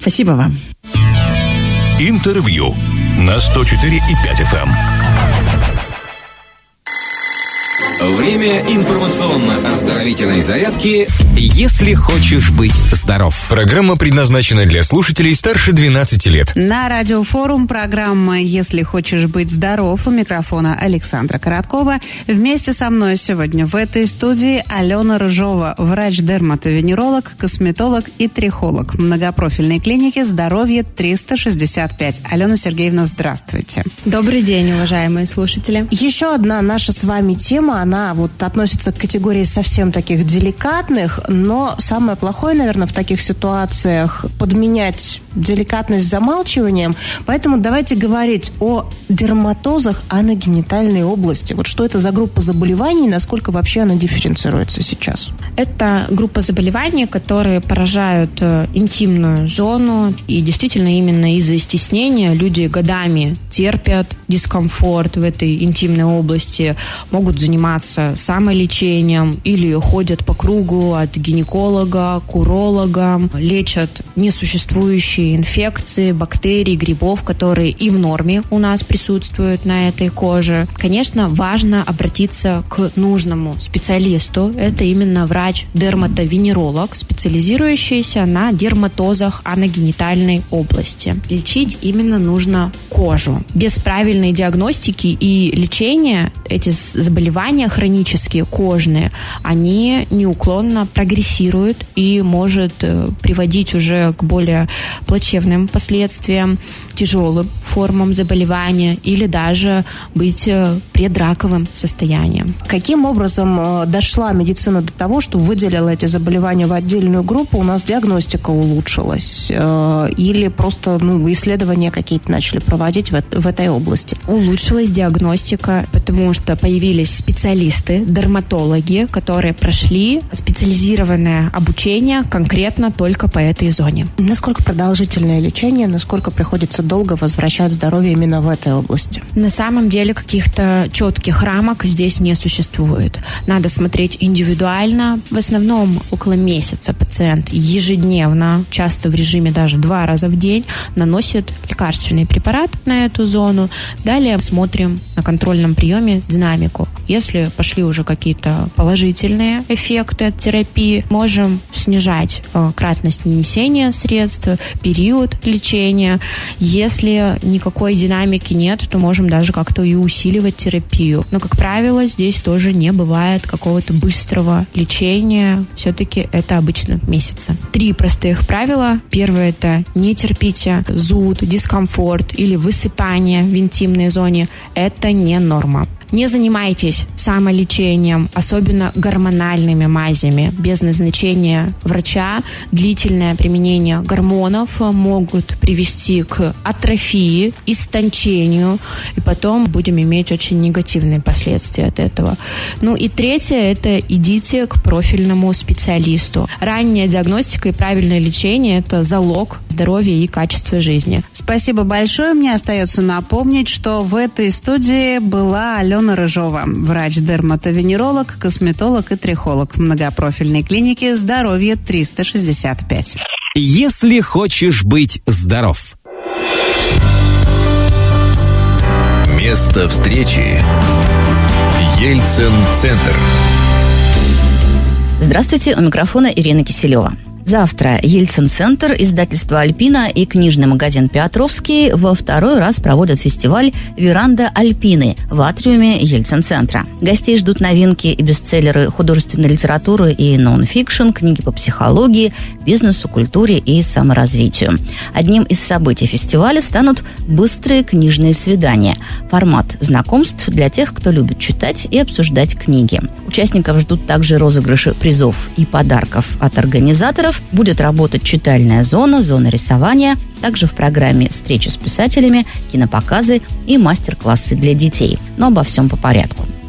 Спасибо вам. Интервью на 104,5 FM. Время информационно-оздоровительной зарядки «Если хочешь быть здоров». Программа предназначена для слушателей старше 12 лет. На Радиофорум программа «Если хочешь быть здоров». У микрофона Александра Короткова. Вместе со мной сегодня в этой студии Алена Рыжова, врач-дерматовенеролог, косметолог и трихолог многопрофильной клиники «Здоровье 365». Алена Сергеевна, здравствуйте. Добрый день, уважаемые слушатели. Еще одна наша с вами тема, она относится к категории совсем таких деликатных, но самое плохое, наверное, в таких ситуациях подменять деликатность замалчиванием. Поэтому давайте говорить о дерматозах аногенитальной области. Что это за группа заболеваний и насколько вообще она дифференцируется сейчас? Это группа заболеваний, которые поражают интимную зону. И действительно именно из-за стеснения люди годами терпят дискомфорт в этой интимной области, могут заниматься самолечением или ходят по кругу от гинеколога к урологам, лечат несуществующие инфекции, бактерий, грибов, которые и в норме у нас присутствуют на этой коже. Конечно, важно обратиться к нужному специалисту. Это именно врач-дерматовенеролог, специализирующийся на дерматозах аногенитальной области. Лечить именно нужно кожу. Без правильной диагностики и лечения эти заболевания хронические, кожные, они неуклонно прогрессируют и может приводить уже к более плачевным последствиям, тяжелым формам заболевания или даже быть предраковым состоянием. Каким образом дошла медицина до того, что выделила эти заболевания в отдельную группу? У нас диагностика улучшилась? Или просто исследования какие-то начали проводить в этой области? Улучшилась диагностика, потому что появились специалисты, дерматологи, которые прошли специализированное обучение конкретно только по этой зоне. Насколько продолжительное лечение, насколько приходится долго возвращать здоровье именно в этой области? На самом деле каких-то четких рамок здесь не существует. Надо смотреть индивидуально. В основном около месяца пациент ежедневно, часто в режиме даже 2 раза в день, наносит лекарственный препарат на эту зону. Далее смотрим на контрольном приеме динамику. Если пошли уже какие-то положительные эффекты от терапии, можем снижать кратность нанесения средств, период лечения. Если никакой динамики нет, то можем даже как-то и усиливать терапию. Но, как правило, здесь тоже не бывает какого-то быстрого лечения. Все-таки это обычно месяцы. 3 простых правила. Первое – это не терпите зуд, дискомфорт или высыпание в интимной зоне. Это не норма. Не занимайтесь самолечением, особенно гормональными мазями. Без назначения врача длительное применение гормонов могут привести к атрофии, истончению, и потом будем иметь очень негативные последствия от этого. И третье – это идите к профильному специалисту. Ранняя диагностика и правильное лечение – это залог здоровья и качества жизни. Спасибо большое. Мне остается напомнить, что в этой студии была Алена Рыжова, врач-дерматовенеролог, косметолог и трихолог многопрофильной клиники «Здоровье 365». «Если хочешь быть здоров». Место встречи Ельцин-центр. Здравствуйте, у микрофона Ирина Киселева. Завтра Ельцин-центр, издательство «Альпина» и книжный магазин «Петровский» во 2-й раз проводят фестиваль «Веранда Альпины» в атриуме Ельцин-центра. Гостей ждут новинки и бестселлеры художественной литературы и нон-фикшн, книги по психологии, бизнесу, культуре и саморазвитию. Одним из событий фестиваля станут быстрые книжные свидания. Формат знакомств для тех, кто любит читать и обсуждать книги. Участников ждут также розыгрыши призов и подарков от организаторов. Будет работать читальная зона, зона рисования. Также в программе встречи с писателями, кинопоказы и мастер-классы для детей. Но обо всем по порядку.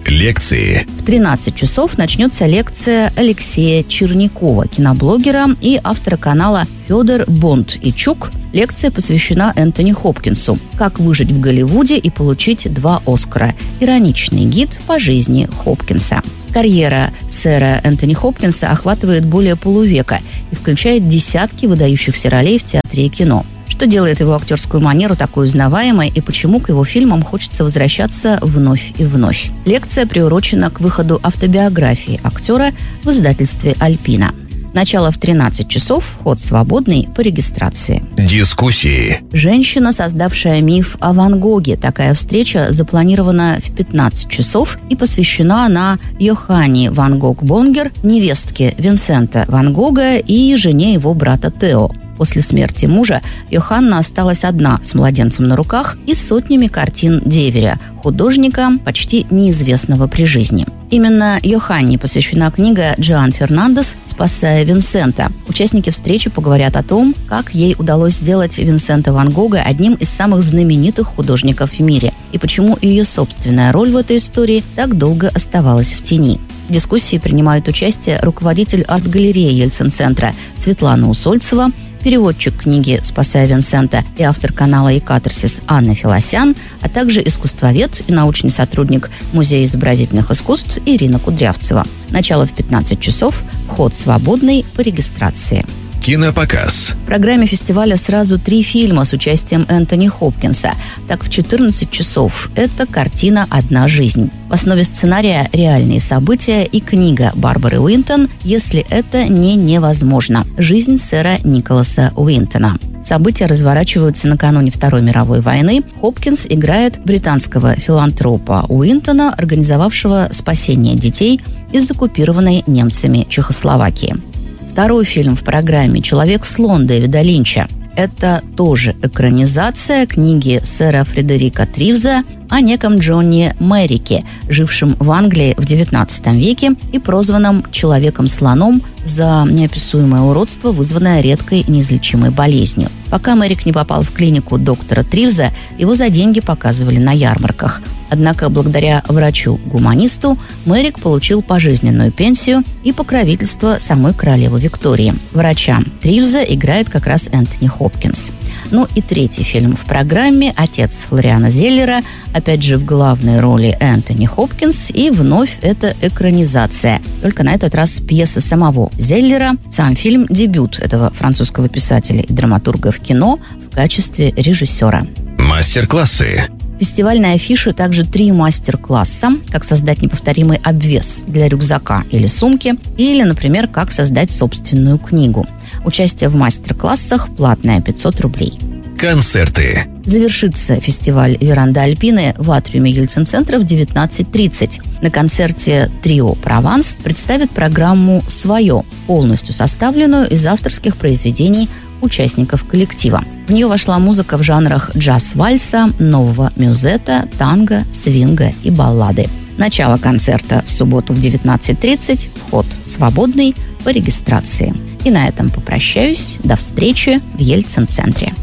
Лекции. В 13 часов начнется лекция Алексея Чернякова, киноблогера и автора канала «Федор Бонд-Ичук». Лекция посвящена Энтони Хопкинсу. «Как выжить в Голливуде и получить 2 Оскара». Ироничный гид по жизни Хопкинса. Карьера сэра Энтони Хопкинса охватывает более полувека и включает десятки выдающихся ролей в театре и кино. Что делает его актерскую манеру такой узнаваемой и почему к его фильмам хочется возвращаться вновь и вновь. Лекция приурочена к выходу автобиографии актера в издательстве «Альпина». Начало в 13 часов, вход свободный по регистрации. Дискуссии. Женщина, создавшая миф о Ван Гоге. Такая встреча запланирована в 15 часов и посвящена она Йоханне Ван Гог-Бонгер, невестке Винсента Ван Гога и жене его брата Тео. После смерти мужа Йоханна осталась одна с младенцем на руках и сотнями картин Деверя, художника, почти неизвестного при жизни. Именно Йоханне посвящена книга Джоан Фернандес «Спасая Винсента». Участники встречи поговорят о том, как ей удалось сделать Винсента Ван Гога одним из самых знаменитых художников в мире и почему ее собственная роль в этой истории так долго оставалась в тени. В дискуссии принимают участие руководитель арт-галереи Ельцин-центра Светлана Усольцева, переводчик книги «Спасая Винсента» и автор канала «Екатарсис» Анна Филосян, а также искусствовед и научный сотрудник Музея изобразительных искусств Ирина Кудрявцева. Начало в 15 часов, вход свободный по регистрации. Кинопоказ. В программе фестиваля сразу 3 фильма с участием Энтони Хопкинса. Так, в 14 часов это картина «Одна жизнь». В основе сценария реальные события и книга Барбары Уинтон «Если это не невозможно. Жизнь сэра Николаса Уинтона». События разворачиваются накануне Второй мировой войны. Хопкинс играет британского филантропа Уинтона, организовавшего спасение детей из оккупированной немцами Чехословакии. Второй фильм в программе «Человек-слон» Дэвида Линча. Это тоже экранизация книги сэра Фредерика Тривза о неком Джонни Мэрике, жившем в Англии в XIX веке и прозванном «Человеком-слоном» за неописуемое уродство, вызванное редкой неизлечимой болезнью. Пока Мэрик не попал в клинику доктора Тривза, его за деньги показывали на ярмарках. Однако благодаря врачу-гуманисту Мэрик получил пожизненную пенсию и покровительство самой королевы Виктории. Врача Тривза играет как раз Энтони Хопкинс. Ну и третий фильм в программе «Отец» Флориана Зеллера, опять же в главной роли Энтони Хопкинс, и вновь это экранизация. Только на этот раз пьеса самого Зеллера. Сам фильм – дебют этого французского писателя и драматурга в кино в качестве режиссера. Мастер-классы. В фестивальной афише также 3 мастер-класса, как создать неповторимый обвес для рюкзака или сумки, или, например, как создать собственную книгу. Участие в мастер-классах платное 500 рублей. Концерты. Завершится фестиваль «Веранда Альпины» в атриуме Ельцин-центра в 19:30. На концерте трио «Прованс» представит программу «Свое», полностью составленную из авторских произведений участников коллектива. В нее вошла музыка в жанрах джаз-вальса, нового мюзета, танго, свинга и баллады. Начало концерта в субботу в 19:30, вход свободный по регистрации. И на этом попрощаюсь. До встречи в Ельцин-центре.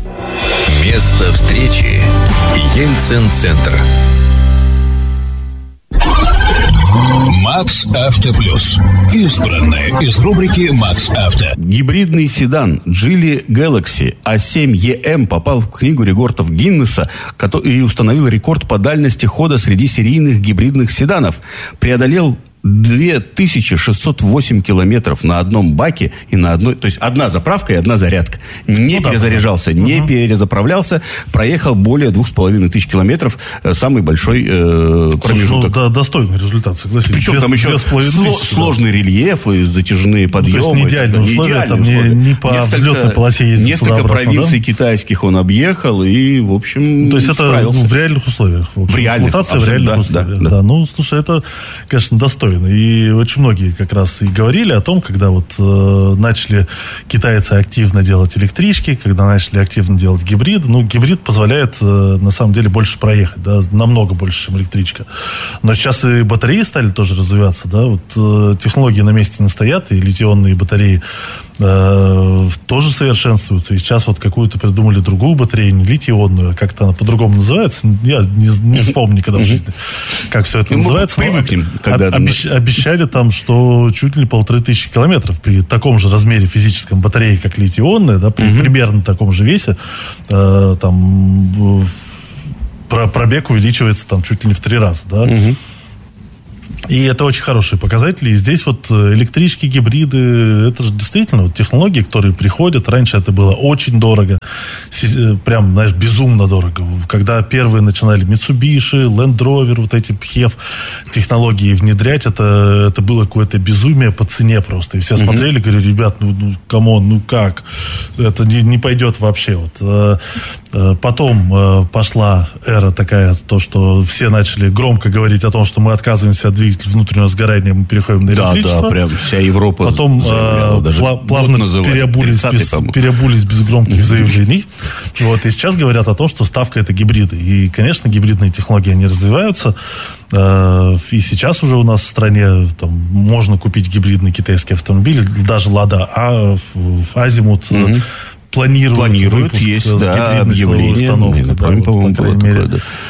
Место встречи. Ельцин-центр. Макс Авто Плюс. Избранное из рубрики Макс Авто. Гибридный седан Geely Galaxy A7EM попал в книгу рекордов Гиннесса и установил рекорд по дальности хода среди серийных гибридных седанов. Преодолел 2608 километров на одном баке и на одной... То есть одна заправка и одна зарядка. Не перезаряжался, не перезаправлялся. Проехал более 2500 километров. Самый большой промежуток. Ну, да, достойный результат, согласитесь. Причем там еще сложный рельеф и затяжные подъемы. То есть не идеальные условия, там не по взлетной полосе ездить. Несколько провинций китайских он объехал и, в общем, то есть это в реальных условиях. В реальных условиях. Да. Ну, слушай, это, конечно, достойно. И очень многие как раз и говорили о том, когда вот начали китайцы активно делать электрички, когда начали активно делать гибриды. Ну, гибрид позволяет, на самом деле, больше проехать, да, намного больше, чем электричка. Но сейчас и батареи стали тоже развиваться, да, вот технологии на месте не стоят, и литионные батареи тоже совершенствуются. И сейчас вот какую-то придумали другую батарею, не литий-ионную, как-то она по-другому называется. Я не вспомню никогда в жизни, как все это называется. Привыкнем, обещали там, что чуть ли 1500 километров при таком же размере физическом батареи, как литий-ионная, да, при примерно таком же весе, там пробег увеличивается там чуть ли не в 3 раза, да. И это очень хорошие показатели. И здесь вот электрички, гибриды, это же действительно вот технологии, которые приходят. Раньше это было очень дорого. Прям, знаешь, безумно дорого. Когда первые начинали Mitsubishi, Land Rover, вот эти PHEV технологии внедрять, это было какое-то безумие по цене просто. И все смотрели, говорили, ребят, ну камон, ну как? Это не пойдет вообще. Вот. Потом пошла эра такая, то, что все начали громко говорить о том, что мы отказываемся от двигателя внутреннего сгорания, мы переходим на электричество. Да, прям вся Европа. Потом плавно переобулись без громких заявлений. Вот, и сейчас говорят о том, что ставка это гибриды. И, конечно, гибридные технологии, они развиваются. И сейчас уже у нас в стране там, можно купить гибридный китайский автомобиль, даже Лада, а в Азимут планируют выпуск есть, с гибридной силовой установкой. Да, вот, по крайней мере,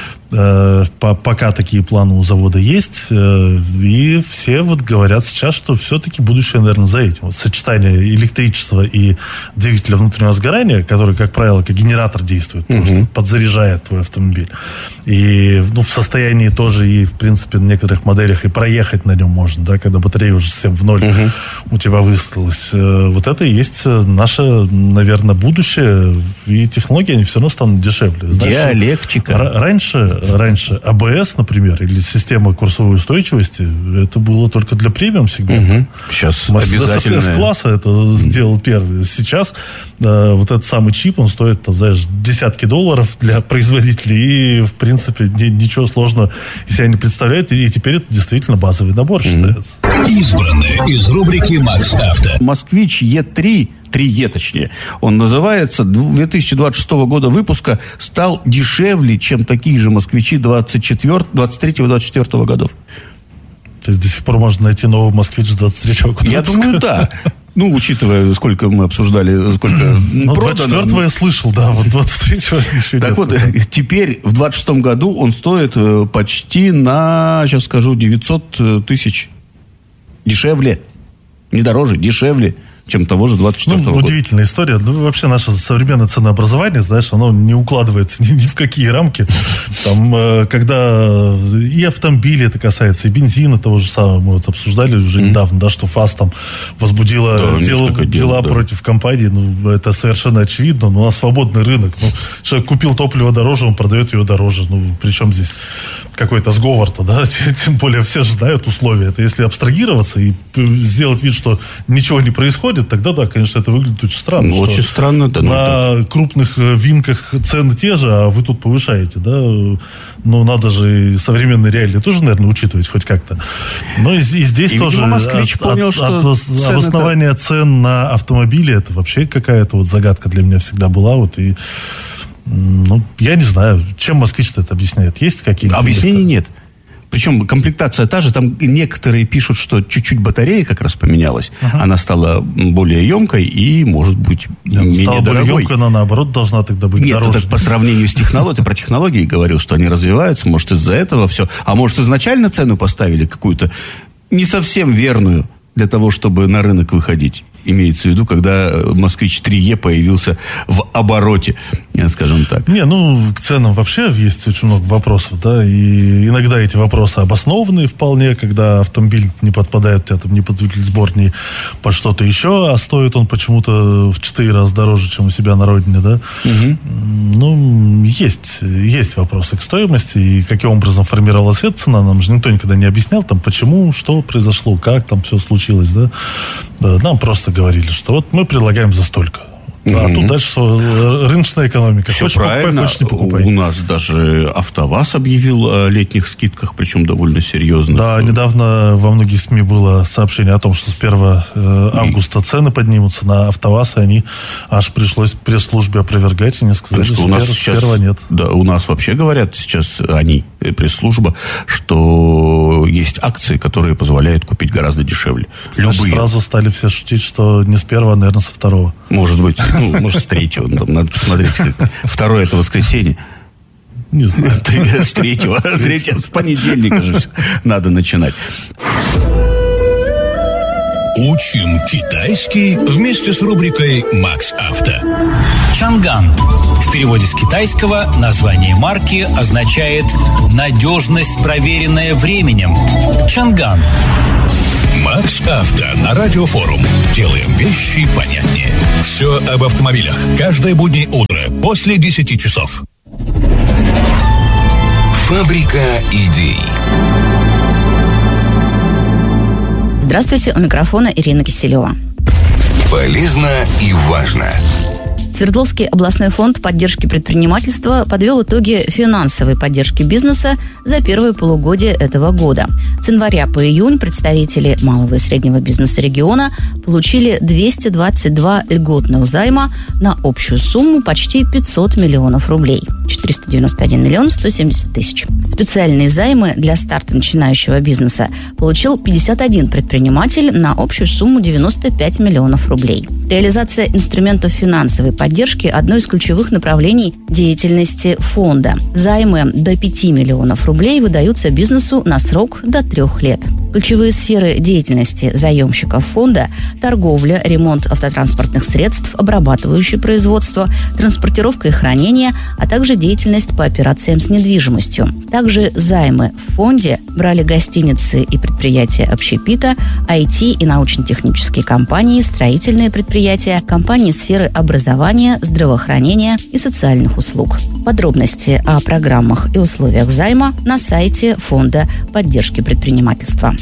пока такие планы у завода есть, и все вот говорят сейчас, что все-таки будущее, наверное, за этим. Вот сочетание электричества и двигателя внутреннего сгорания, который, как правило, как генератор действует, просто подзаряжает твой автомобиль. И в состоянии тоже и, в принципе, в некоторых моделях и проехать на нем можно, да, когда батарея уже совсем в ноль у тебя выстроилась. Вот это и есть наше, наверное, будущее, и технологии, они все равно станут дешевле. Знаешь, диалектика. Раньше АБС, например, или система курсовой устойчивости, это было только для премиум-сегмента. Сейчас Мерседес С-класса это сделал первый. Сейчас вот этот самый чип, он стоит, там, знаешь, десятки долларов для производителей, и, в принципе, ничего сложного себя не представляет, и теперь это действительно базовый набор считается. Избранное из рубрики «Макс Авто». Москвич Е3, 3Е точнее, он называется, 2026 года выпуска, стал дешевле, чем такие же москвичи 23-24 годов. То есть до сих пор можно найти новый москвич с 23-го года? Я думаю, да. Ну, учитывая, сколько мы обсуждали, сколько продано. 24-го я слышал, да, вот 23-го еще нет. Так вот, теперь в 26-м году он стоит почти на, сейчас скажу, 900 тысяч дешевле. Не дороже, дешевле, чем того же 24-го года. Удивительная история. Ну, вообще наше современное ценообразование, знаешь, оно не укладывается ни в какие рамки. Там, когда и автомобили это касается, и бензина того же самого, мы вот обсуждали уже недавно, да, что ФАС там возбудила дела против компании. Ну, это совершенно очевидно. Но у нас свободный рынок. Ну, человек купил топливо дороже, он продает ее дороже. Ну, причем здесь какой-то сговор-то, да? Тем более все же знают условия. Это если абстрагироваться и сделать вид, что ничего не происходит, тогда, да, конечно, это выглядит очень странно. Очень странно, да. На крупных винках цены те же, а вы тут повышаете, да. Ну, надо же и современные реалии тоже, наверное, учитывать хоть как-то. Но и здесь и, тоже видимо, москвич понял, что обоснование цен на автомобили, это вообще какая-то вот загадка для меня всегда была. Вот, и, ну, я не знаю, чем москвич-то это объясняет. Есть какие-то... Объяснений нет. Причем комплектация та же, там некоторые пишут, что чуть-чуть батарея как раз поменялась. Она стала более емкой и, может быть, менее стала дорогой. Более емкой, она, наоборот, должна тогда быть дороже. Нет, по сравнению с технологией, ты про технологии говорил, что они развиваются, может, из-за этого все. А может, изначально цену поставили какую-то не совсем верную для того, чтобы на рынок выходить. Имеется в виду, когда «Москвич 3Е» появился в обороте, скажем так. Не, ну, к ценам вообще есть очень много вопросов, да, и иногда эти вопросы обоснованные вполне, когда автомобиль не подпадает, у тебя там не под двигатель сборный под что-то еще, а стоит он почему-то в 4 раза дороже, чем у себя на родине, да. Ну, есть вопросы к стоимости, и каким образом формировалась эта цена, нам же никто никогда не объяснял, там, почему, что произошло, как там все случилось, да. Нам просто говорили, что вот мы предлагаем за столько. А тут дальше рыночная экономика. Все хочешь правильно. Покупай, хочешь не покупай. У нас даже АвтоВАЗ объявил о летних скидках, причем довольно серьезно. Да, недавно во многих СМИ было сообщение о том, что с 1 августа цены поднимутся на АвтоВАЗ, и они аж пришлось пресс-службе опровергать, и не сказали, что у нас сейчас, с 1 нет. Да, у нас вообще говорят сейчас они, пресс-служба, что есть акции, которые позволяют купить гораздо дешевле. Значит, Любые. сразу стали все шутить, что не с 1, а, наверное, со 2. Может быть, может, с 3. Надо посмотреть. 2 это воскресенье. Не знаю. С 3. С понедельника же надо начинать. Учим китайский вместе с рубрикой «Макс Авто». Чанган. В переводе с китайского название марки означает «надежность, проверенная временем». Чанган. Макс Авто на Радиофорум. Делаем вещи понятнее. Все об автомобилях. Каждое буднее утро после 10 часов. Фабрика идей. Здравствуйте, у микрофона Ирина Киселева. Полезно и важно. Свердловский областной фонд поддержки предпринимательства подвел итоги финансовой поддержки бизнеса за первое полугодие этого года. С января по июнь представители малого и среднего бизнеса региона получили 222 льготных займа на общую сумму почти 500 миллионов рублей. 491 миллион 170 тысяч. Специальные займы для старта начинающего бизнеса получил 51 предприниматель на общую сумму 95 миллионов рублей. Реализация инструментов финансовой поддержки – одно из ключевых направлений деятельности фонда. Займы до 5 миллионов рублей выдаются бизнесу на срок до 3 лет. Ключевые сферы деятельности заемщиков фонда – торговля, ремонт автотранспортных средств, обрабатывающее производство, транспортировка и хранение, а также деятельность по операциям с недвижимостью. Также займы в фонде брали гостиницы и предприятия общепита, IT и научно-технические компании, строительные предприятия, компании сферы образования, здравоохранения и социальных услуг. Подробности о программах и условиях займа на сайте Фонда поддержки предпринимательства.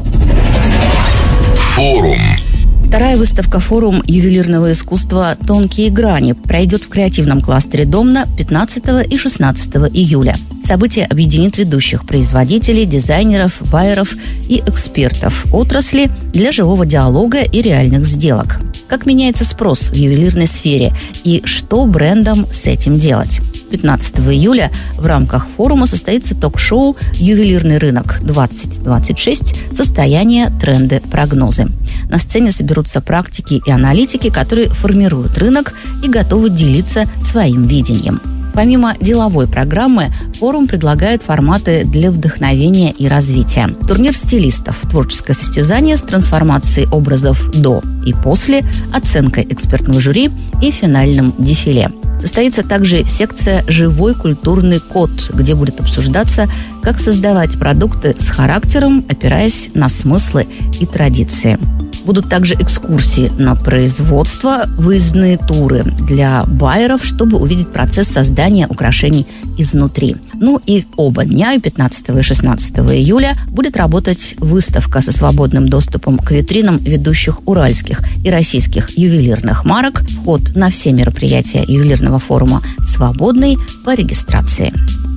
Форум. Вторая выставка «Форум ювелирного искусства «Тонкие грани» пройдет в креативном кластере «Домна» 15 и 16 июля. Событие объединит ведущих производителей, дизайнеров, байеров и экспертов отрасли для живого диалога и реальных сделок. Как меняется спрос в ювелирной сфере и что брендам с этим делать? 15 июля в рамках форума состоится ток-шоу «Ювелирный рынок-2026. Состояние, тренды, прогнозы». На сцене соберутся практики и аналитики, которые формируют рынок и готовы делиться своим видением. Помимо деловой программы, форум предлагает форматы для вдохновения и развития. Турнир стилистов, творческое состязание с трансформацией образов до и после, оценкой экспертного жюри и финальным дефиле. Состоится также секция «Живой культурный код», где будет обсуждаться, как создавать продукты с характером, опираясь на смыслы и традиции. Будут также экскурсии на производство, выездные туры для байеров, чтобы увидеть процесс создания украшений изнутри. Ну и оба дня, 15 и 16 июля, будет работать выставка со свободным доступом к витринам ведущих уральских и российских ювелирных марок. Вход на все мероприятия ювелирного форума свободный по регистрации.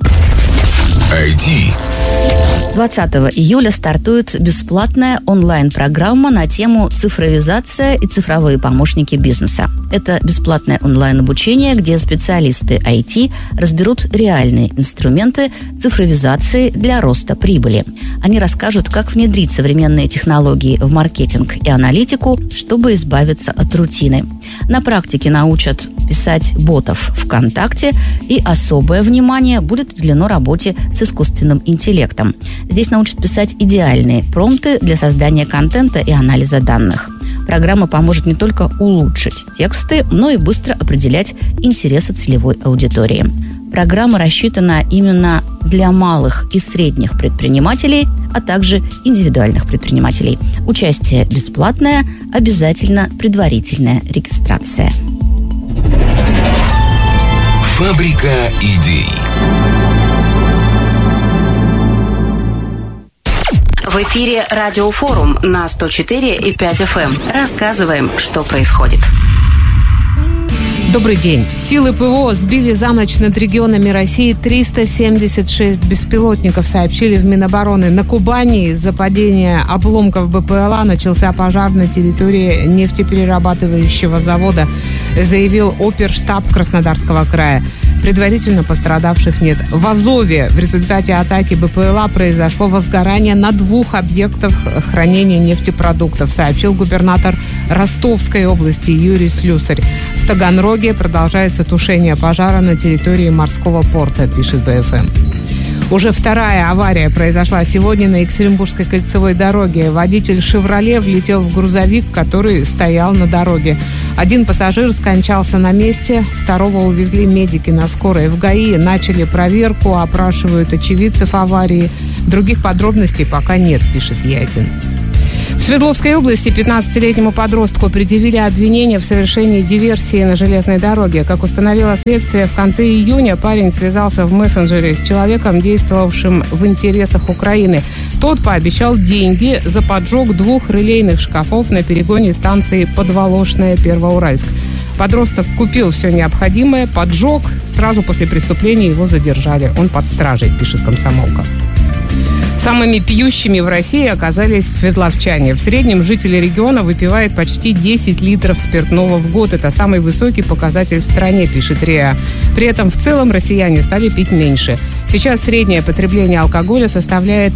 IT. 20 июля стартует бесплатная онлайн-программа на тему «Цифровизация и цифровые помощники бизнеса». Это бесплатное онлайн-обучение, где специалисты IT разберут реальные инструменты цифровизации для роста прибыли. Они расскажут, как внедрить современные технологии в маркетинг и аналитику, чтобы избавиться от рутины. На практике научат писать ботов ВКонтакте, и особое внимание будет уделено работе с искусственным интеллектом. Здесь научат писать идеальные промпты для создания контента и анализа данных. Программа поможет не только улучшить тексты, но и быстро определять интересы целевой аудитории. Программа рассчитана именно для малых и средних предпринимателей, а также индивидуальных предпринимателей. Участие бесплатное, обязательно предварительная регистрация. Фабрика идей. В эфире Радиофорум на 104,5 FM. Рассказываем, что происходит. Добрый день. Силы ПВО сбили за ночь над регионами России 376 беспилотников, сообщили в Минобороны. На Кубани из-за падения обломков БПЛА начался пожар на территории нефтеперерабатывающего завода, заявил оперштаб Краснодарского края. Предварительно пострадавших нет. В Азове в результате атаки БПЛА произошло возгорание на 2 объектах хранения нефтепродуктов, сообщил губернатор Ростовской области Юрий Слюсарь. В Таганроге продолжается тушение пожара на территории морского порта, пишет БФМ. Уже вторая авария произошла сегодня на Екатеринбургской кольцевой дороге. Водитель «Шевроле» влетел в грузовик, который стоял на дороге. Один пассажир скончался на месте, второго увезли медики на скорой. В ГАИ начали проверку, опрашивают очевидцев аварии. Других подробностей пока нет, пишет Е1. В Свердловской области 15-летнему подростку предъявили обвинение в совершении диверсии на железной дороге. Как установило следствие, в конце июня парень связался в мессенджере с человеком, действовавшим в интересах Украины. Тот пообещал деньги за поджог 2 релейных шкафов на перегоне станции Подволошная-Первоуральск. Подросток купил все необходимое, поджег. Сразу после преступления его задержали. Он под стражей, пишет «Комсомолка». Самыми пьющими в России оказались свердловчане. В среднем жители региона выпивают почти 10 литров спиртного в год. Это самый высокий показатель в стране, пишет РИА. При этом в целом россияне стали пить меньше. Сейчас среднее потребление алкоголя составляет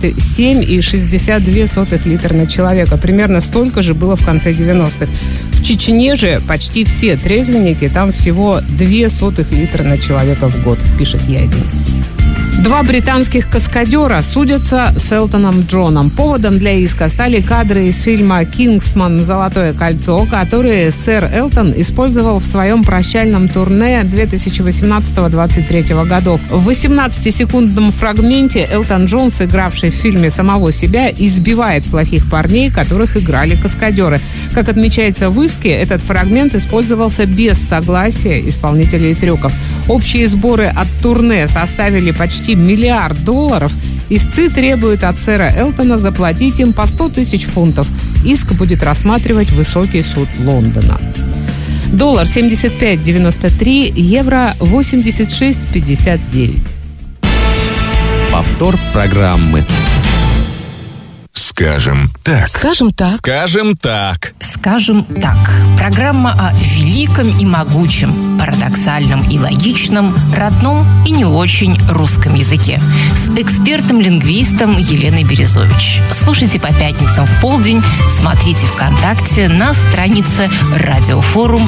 7,62 литра на человека. Примерно столько же было в конце 90-х. В Чечне же почти все трезвенники, там всего 0,02 литра на человека в год, пишет Е1. 2 британских каскадера судятся с Элтоном Джоном. Поводом для иска стали кадры из фильма «Кингсман. Золотое кольцо», которые сэр Элтон использовал в своем прощальном турне 2018-2023 годов. В 18-секундном фрагменте Элтон Джон, сыгравший в фильме самого себя, избивает плохих парней, которых играли каскадеры. Как отмечается в иске, этот фрагмент использовался без согласия исполнителей трюков. Общие сборы от турне составили почти $1 миллиард. Истцы требуют от сэра Элтона заплатить им по 100 000 фунтов. Иск будет рассматривать высокий суд Лондона. Доллар 75.93, евро 86.59. Повтор программы. Скажем так. Скажем так. Скажем так. Скажем так. Программа о великом и могучем, парадоксальном и логичном, родном и не очень русском языке. С экспертом-лингвистом Еленой Березович. Слушайте по пятницам в полдень. Смотрите ВКонтакте на странице Радиофорум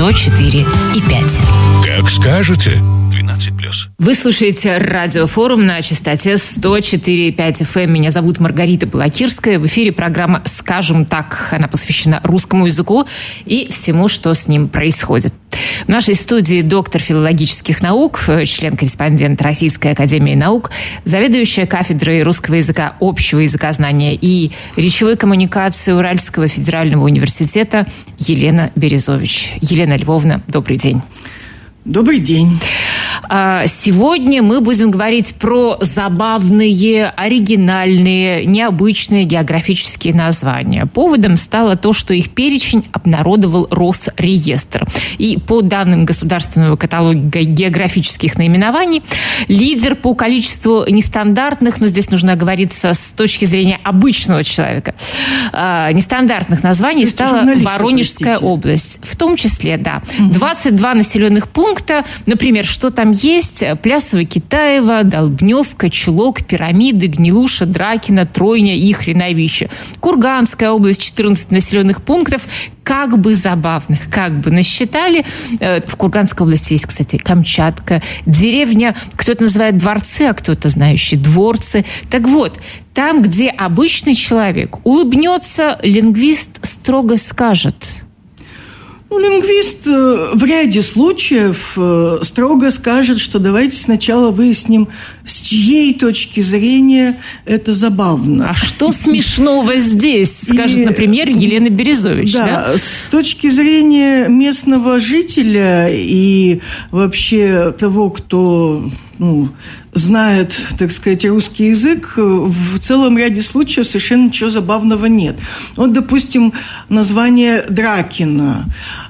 104,5. Как скажете. 12+. Вы слушаете Радиофорум на частоте 104,5 FM. Меня зовут Маргарита Балакирская. В эфире программа «Скажем так». Она посвящена русскому языку и всему, что с ним происходит. В нашей студии доктор филологических наук, член-корреспондент Российской академии наук, заведующая кафедрой русского языка, общего языкознания и речевой коммуникации Уральского федерального университета Елена Березович. Елена Львовна, добрый день. Добрый день. Сегодня мы будем говорить про забавные, оригинальные, необычные географические названия. Поводом стало то, что их перечень обнародовал Росреестр. И по данным Государственного каталога географических наименований, лидер по количеству нестандартных, но здесь нужно оговориться с точки зрения обычного человека, нестандартных названий стала Воронежская область. В том числе, да, 22 населенных пункта. Например, что там есть? Плясово-Китаево, Долбневка, Чулок, Пирамиды, Гнилуша, Дракина, Тройня и Хреновище. Курганская область, 14 населенных пунктов. Как бы забавных, как бы насчитали. В Курганской области есть, кстати, Камчатка, деревня, кто-то называет дворцы, а кто-то знающий дворцы. Так вот, там, где обычный человек улыбнется, лингвист строго скажет: лингвист в ряде случаев строго скажет, что давайте сначала выясним, с чьей точки зрения это забавно. А что смешного здесь, скажет, например, Елена Березович. Да, с точки зрения местного жителя и вообще того, кто знает, так сказать, русский язык, в целом ряде случаев совершенно ничего забавного нет. Вот, допустим, название Дракина.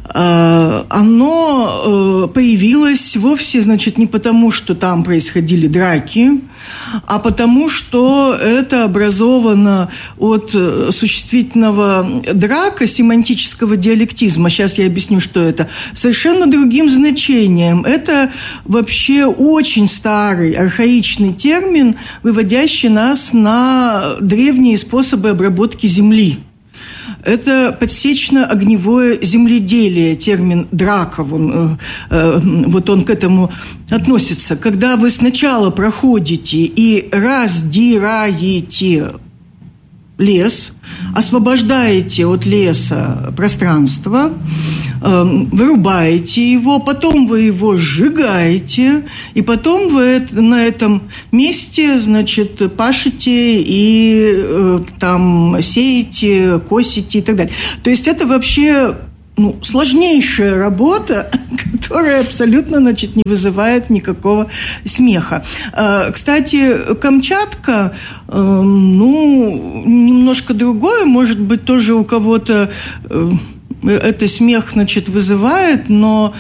оно появилось вовсе, значит, не потому, что там происходили драки, а потому, что это образовано от существительного драка, семантического диалектизма. Сейчас я объясню, что это. Совершенно другим значением. Это вообще очень старый, архаичный термин, выводящий нас на древние способы обработки земли. Это подсечно-огневое земледелие, термин «драка», вот он к этому относится. Когда вы сначала проходите и раздираете лес, освобождаете от леса пространство, вырубаете его, потом вы его сжигаете, и потом вы на этом месте, значит, пашете и там сеете, косите и так далее. То есть это вообще сложнейшая работа, которая абсолютно, значит, не вызывает никакого смеха. Кстати, Камчатка, немножко другое, может быть, тоже у кого-то это смех, значит, вызывает, но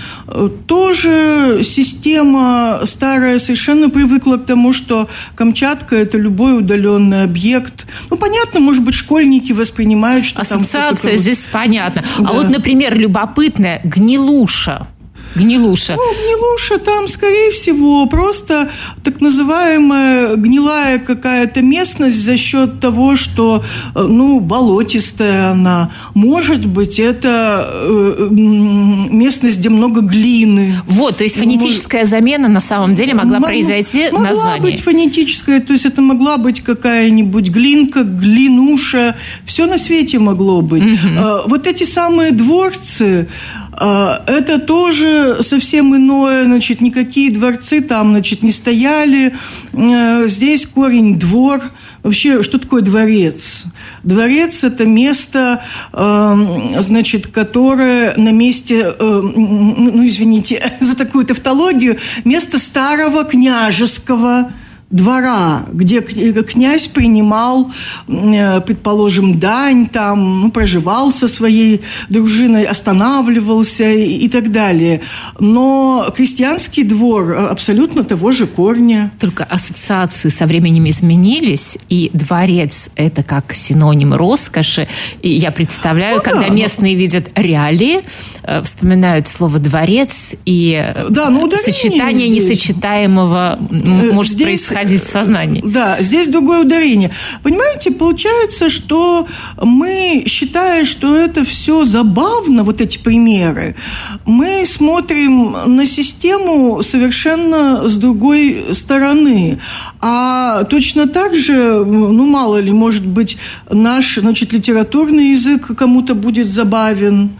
тоже система старая совершенно привыкла к тому, что Камчатка – это любой удаленный объект. Понятно, может быть, школьники воспринимают, что ассоциация там здесь понятна. Да. А вот, например, любопытная Гнилуша. Гнилуша там, скорее всего, просто так называемая гнилая какая-то местность за счет того, что, болотистая она. Может быть, это местность, где много глины. Вот, то есть фонетическая замена на самом деле могла произойти название. Могла быть фонетическая, то есть это могла быть какая-нибудь глинка, глинуша, все на свете могло быть. Угу. Вот эти самые дворцы, это тоже совсем иное, значит, никакие дворцы там, значит, не стояли. Здесь корень двор. Вообще, что такое дворец? Дворец – это место, значит, которое на месте, извините за такую тавтологию, место старого княжеского двора, где князь принимал, предположим, дань, там, проживал со своей дружиной, останавливался и так далее. Но крестьянский двор абсолютно того же корня. Только ассоциации со временем изменились, и дворец – это как синоним роскоши. И я представляю, когда местные видят реалии, вспоминают слово «дворец», и сочетание несочетаемого может происходить в сознании. Да, здесь другое ударение. Понимаете, получается, что мы, считая, что это все забавно, вот эти примеры, мы смотрим на систему совершенно с другой стороны. А точно так же, мало ли, может быть, наш, значит, литературный язык кому-то будет забавен.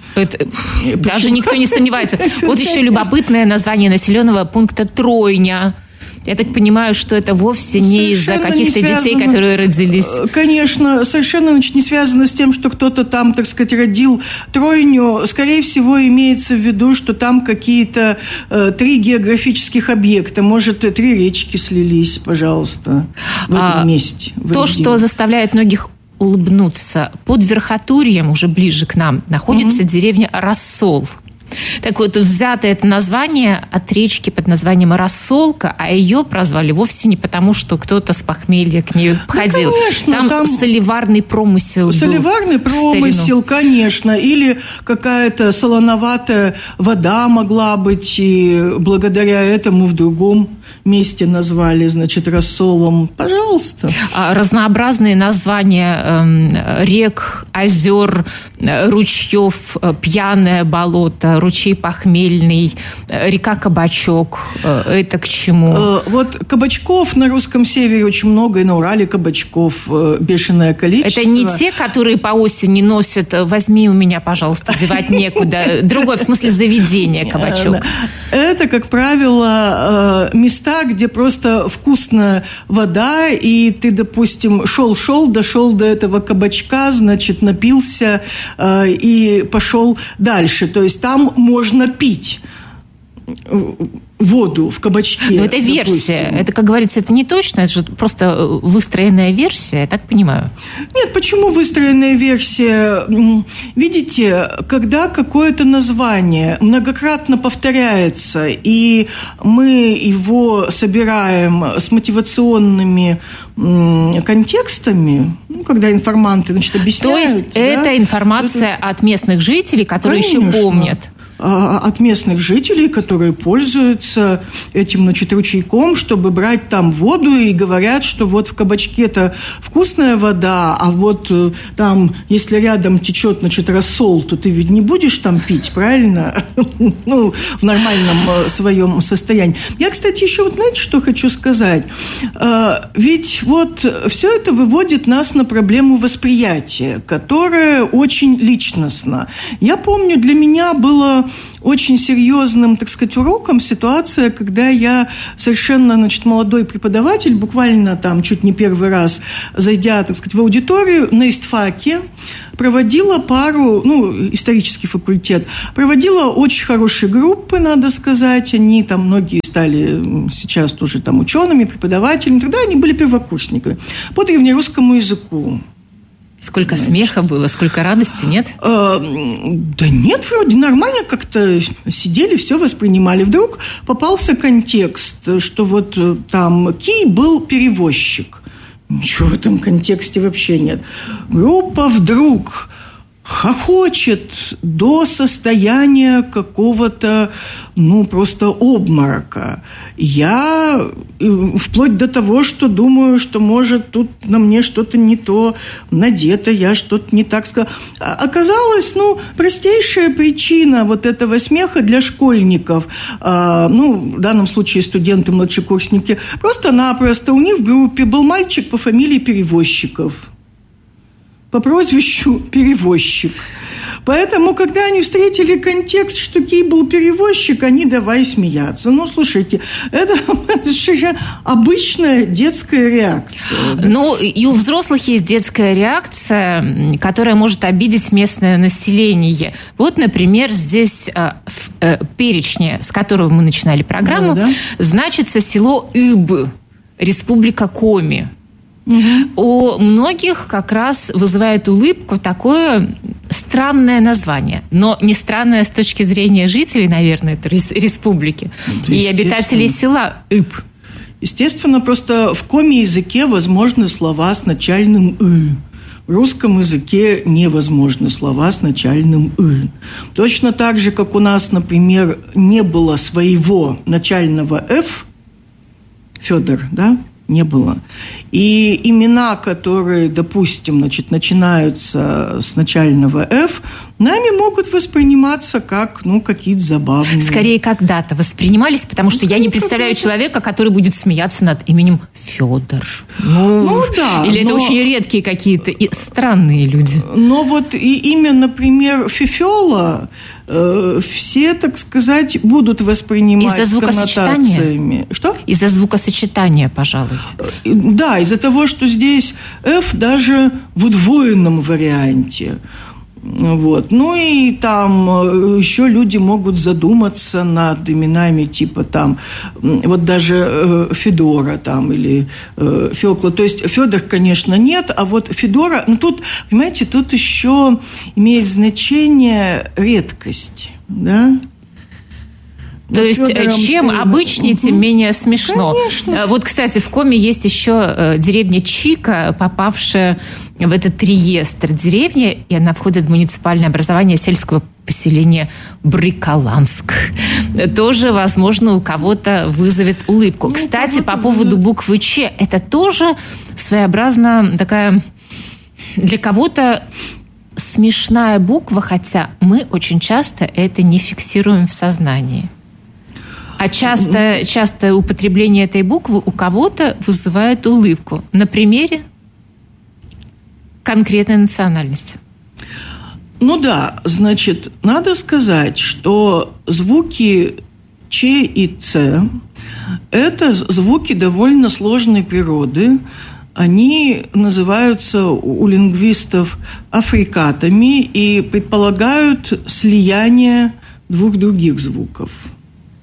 Даже никто не сомневается. Вот еще любопытное название населенного пункта Тройня. Я так понимаю, что это вовсе не из-за каких-то детей, которые родились. Конечно, совершенно, значит, не связано с тем, что кто-то там, так сказать, родил тройню. Скорее всего, имеется в виду, что там какие-то 3 географических объекта. Может, 3 речки слились, пожалуйста, в этом месте. Что заставляет многих улыбнуться. Под Верхотурьем, уже ближе к нам, находится деревня Рассол. Так вот, взято это название от речки под названием Рассолка, а ее прозвали вовсе не потому, что кто-то с похмелья к ней ходил. Конечно, там соливарный промысел. Соливарный промысел, конечно. Или какая-то солоноватая вода могла быть, и благодаря этому в другом месте назвали, значит, Рассолом. Пожалуйста. Разнообразные названия рек, озер, ручьев, Пьяное болото, ручей Похмельный, река Кабачок. Это к чему? Вот кабачков на русском севере очень много, и на Урале кабачков бешеное количество. Это не те, которые по осени носят «возьми у меня, пожалуйста, девать некуда». Другое, в смысле, заведение кабачок. Это, как правило, места, где просто вкусная вода, и ты, допустим, дошел до этого кабачка, значит, напился и пошел дальше. То есть там можно пить. воду в кабачке. Но это версия. Допустим. Это, как говорится, это не точно. Это же просто выстроенная версия, я так понимаю. Нет, почему выстроенная версия? Видите, когда какое-то название многократно повторяется, и мы его собираем с мотивационными контекстами, когда информанты, значит, объясняют. То есть это информация от местных жителей, которые еще помнят. От местных жителей, которые пользуются этим, значит, ручейком, чтобы брать там воду, и говорят, что вот в кабачке-то вкусная вода, а вот там, если рядом течет, значит, рассол, то ты ведь не будешь там пить, правильно? Ну, в нормальном своем состоянии. Я, кстати, еще вот знаете, что хочу сказать? Ведь вот все это выводит нас на проблему восприятия, которая очень личностна. Я помню, для меня было очень серьезным, так сказать, уроком ситуация, когда я совершенно, значит, молодой преподаватель, буквально там чуть не первый раз, зайдя, так сказать, в аудиторию на истфаке, проводила пару, исторический факультет, проводила очень хорошие группы, надо сказать, они там многие стали сейчас тоже там учеными, преподавателями, тогда они были первокурсниками по древнерусскому языку. Сколько смеха было, сколько радости, нет? Да нет, вроде нормально как-то сидели, все воспринимали. Вдруг попался контекст, что вот там Кий был перевозчик. Ничего в этом контексте вообще нет. Группа вдруг хохочет до состояния какого-то, просто обморока. Я вплоть до того, что думаю, что, может, тут на мне что-то не то надето, я что-то не так сказала. Оказалось, простейшая причина вот этого смеха для школьников, в данном случае студенты, младшекурсники, просто-напросто у них в группе был мальчик по фамилии Перевозчиков. По прозвищу Перевозчик. Поэтому, когда они встретили контекст, что Кий был перевозчик, они давай смеяться. Слушайте, это обычная детская реакция. И у взрослых есть детская реакция, которая может обидеть местное население. Вот, например, здесь в перечне, с которого мы начинали программу, значится село Иб, республика Коми. У многих как раз вызывает улыбку такое странное название. Но не странное с точки зрения жителей, наверное, этой республики и обитателей села Иб. Естественно, просто в коми-языке возможны слова с начальным «ы». В русском языке невозможны слова с начальным «ы». Точно так же, как у нас, например, не было своего начального «ф», Федор, да? Не было. И имена, которые, допустим, начинаются с начального «ф», нами могут восприниматься как, какие-то забавные. Скорее, когда-то воспринимались, потому что я не представляю человека, который будет смеяться над именем Федор. Да. Или это очень редкие какие-то и странные люди. Но вот и имя, например, Фифёла, все, так сказать, будут воспринимать из-за коннотациями. Что? Из-за звукосочетания, пожалуй. Да, из-за того, что здесь «ф» даже в удвоенном варианте. Вот. И там еще люди могут задуматься над именами типа там, вот даже Федора там или Фёкла. То есть Федор, конечно, нет, а вот Федора, тут, понимаете, тут еще имеет значение редкость, да? То есть, чем обычнее, тем менее смешно. Конечно. Вот, кстати, в Коми есть еще деревня Чика, попавшая в этот реестр. Деревня, и она входит в муниципальное образование сельского поселения Бриколанск. Тоже, возможно, у кого-то вызовет улыбку. Кстати, по поводу буквы Ч, это тоже своеобразно такая для кого-то смешная буква, хотя мы очень часто это не фиксируем в сознании. А частое употребление этой буквы у кого-то вызывает улыбку. На примере конкретной национальности. Значит, надо сказать, что звуки Ч и Ц – это звуки довольно сложной природы. Они называются у лингвистов африкатами и предполагают слияние двух других звуков.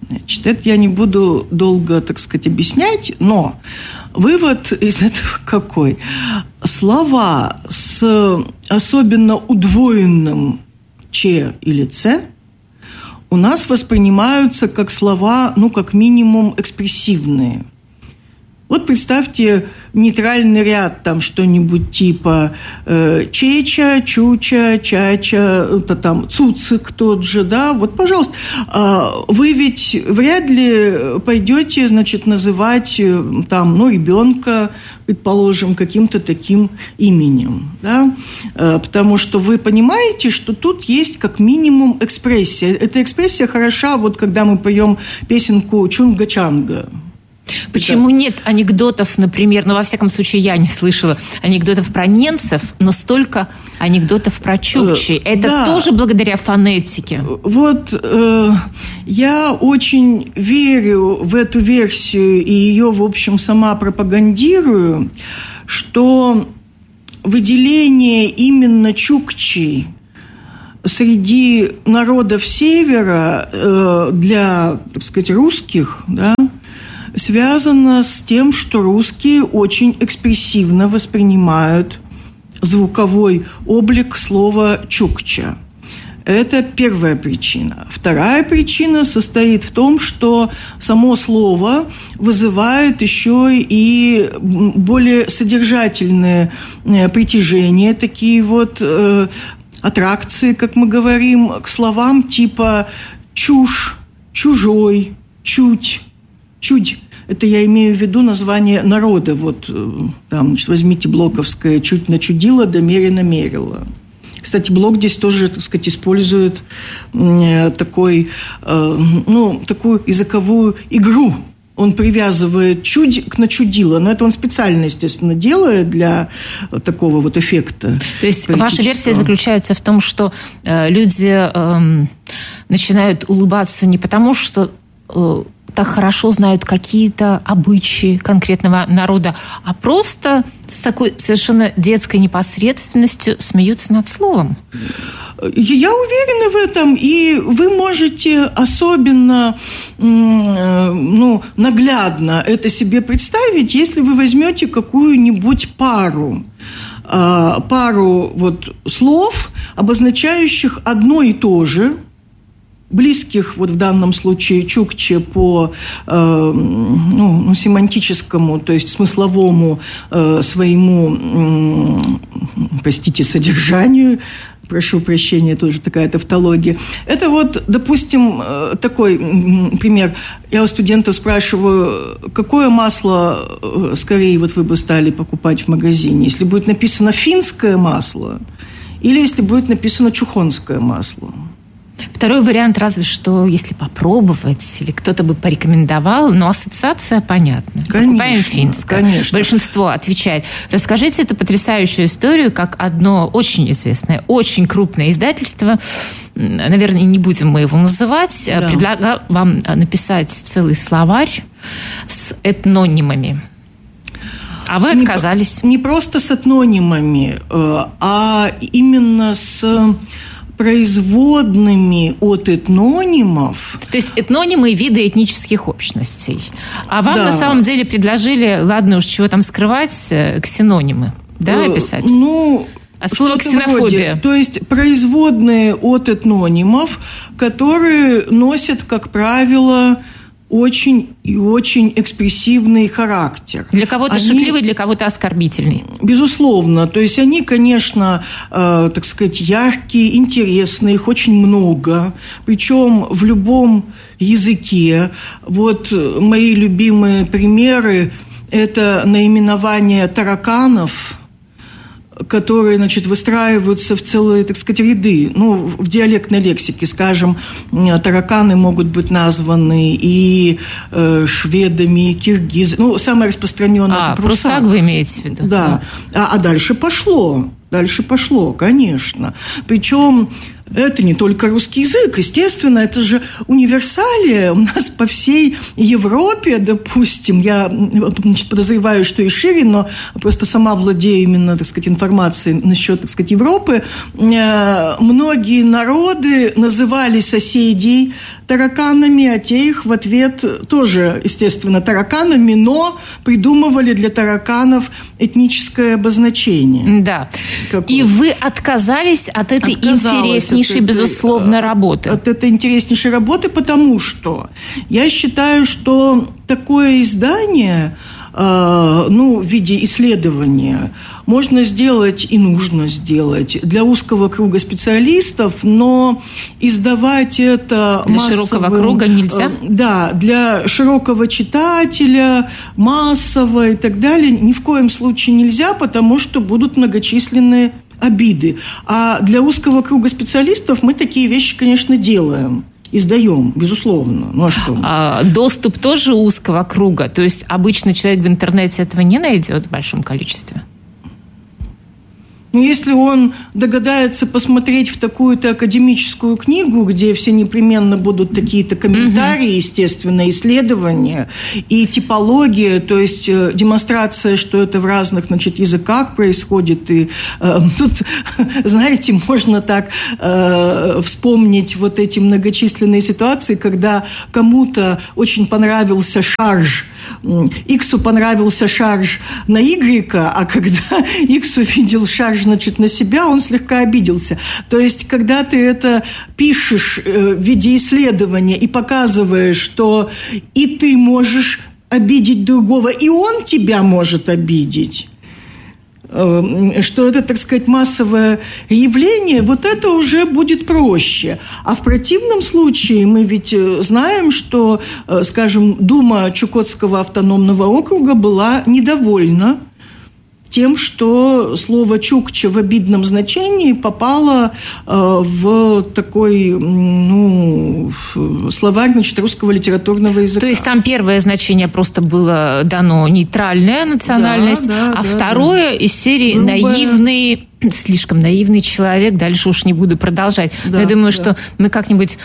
Значит, это я не буду долго, так сказать, объяснять, но вывод из этого какой? Слова с особенно удвоенным «ч» или «ц» у нас воспринимаются как слова, как минимум, экспрессивные. Вот представьте нейтральный ряд, там что-нибудь типа чеча, чуча, чача, там цуцик тот же, да, вот, пожалуйста, вы ведь вряд ли пойдете, значит, называть там, ребенка, предположим, каким-то таким именем, да, потому что вы понимаете, что тут есть как минимум экспрессия. Эта экспрессия хороша, вот когда мы поем песенку «Чунга-чанга». Почему нет анекдотов, например, во всяком случае, я не слышала анекдотов про ненцев, но столько анекдотов про чукчей. Это тоже благодаря фонетике. Вот я очень верю в эту версию и ее, в общем, сама пропагандирую, что выделение именно чукчей среди народов Севера для, так сказать, русских, да, связано с тем, что русские очень экспрессивно воспринимают звуковой облик слова «чукча». Это первая причина. Вторая причина состоит в том, что само слово вызывает еще и более содержательные притяжения, такие вот аттракции, как мы говорим, к словам типа «чушь», «чужой», «чуть», «чуть». Это я имею в виду название народа. Вот там, значит, возьмите блоковское «чуть начудила, да мерено мерила». Кстати, Блок здесь тоже, так сказать, использует такую языковую игру. Он привязывает «чудь» к «начудило». Но это он специально, естественно, делает для такого вот эффекта. То есть ваша версия заключается в том, что люди начинают улыбаться не потому, что так хорошо знают какие-то обычаи конкретного народа, а просто с такой совершенно детской непосредственностью смеются над словом. Я уверена в этом, и вы можете особенно наглядно это себе представить, если вы возьмете какую-нибудь пару вот слов, обозначающих одно и то же, близких, вот в данном случае, чукче по семантическому, то есть смысловому своему, содержанию, прошу прощения, тоже такая тавтология. Это вот, допустим, такой пример. Я у студентов спрашиваю, какое масло скорее вот вы бы стали покупать в магазине, если будет написано финское масло или если будет написано чухонское масло? Второй вариант, разве что, если попробовать, или кто-то бы порекомендовал, но ассоциация понятна. Покупаем финское. Конечно. Большинство отвечает. Расскажите эту потрясающую историю, как одно очень известное, очень крупное издательство, наверное, не будем мы его называть, предлагал вам написать целый словарь с этнонимами. А вы отказались. Не просто с этнонимами, а именно с производными от этнонимов. То есть этнонимы – виды этнических общностей. А вам на самом деле предложили, ладно уж, чего там скрывать, ксенонимы, описать? От слова ксенофобия. То есть производные от этнонимов, которые носят, как правило, очень и очень экспрессивный характер. Для кого-то шутливый, для кого-то оскорбительный. Безусловно. То есть они, конечно, так сказать, яркие, интересные, их очень много. Причем в любом языке. Вот мои любимые примеры – это наименование тараканов, которые, значит, выстраиваются в целые, так сказать, ряды. В диалектной лексике, скажем, тараканы могут быть названы и шведами, и киргизами. Самое распространенное – это прусак. Вы имеете в виду? Да. А дальше пошло. Дальше пошло, конечно. Причем это не только русский язык, естественно, это же универсалия. У нас по всей Европе, допустим, я подозреваю, что и шире, но просто сама владею именно, так сказать, информацией насчет, так сказать, Европы. Многие народы называли соседей тараканами, а те их в ответ тоже, естественно, тараканами, но придумывали для тараканов этническое обозначение. Да. И вы отказались от этой интереснейшей, безусловно, работы. От этой интереснейшей работы, потому что я считаю, что такое издание, в виде исследования, можно сделать и нужно сделать для узкого круга специалистов, но издавать это для широкого круга нельзя? Да, для широкого читателя, массового и так далее ни в коем случае нельзя, потому что будут многочисленные обиды. А для узкого круга специалистов мы такие вещи, конечно, делаем. Издаем, безусловно. Ну а что? Доступ тоже узкого круга? То есть обычный человек в интернете этого не найдет в большом количестве? Но если он догадается посмотреть в такую-то академическую книгу, где все непременно будут такие-то комментарии, естественно, исследования и типология, то есть демонстрация, что это в разных, значит, языках происходит. И тут, знаете, можно так вспомнить вот эти многочисленные ситуации, когда кому-то очень понравился шарж, Иксу понравился шарж на Игрека, а когда Икс увидел шарж, значит, на себя, он слегка обиделся. То есть, когда ты это пишешь в виде исследования и показываешь, что и ты можешь обидеть другого, и он тебя может обидеть, что это, так сказать, массовое явление, вот это уже будет проще. А в противном случае мы ведь знаем, что, скажем, Дума Чукотского автономного округа была недовольна тем, что слово «чукча» в обидном значении попало в такой, словарь, значит, русского литературного языка. То есть там первое значение просто было дано нейтральная национальность, второе из серии наивный, слишком наивный человек, дальше уж не буду продолжать. Но я думаю, что мы как-нибудь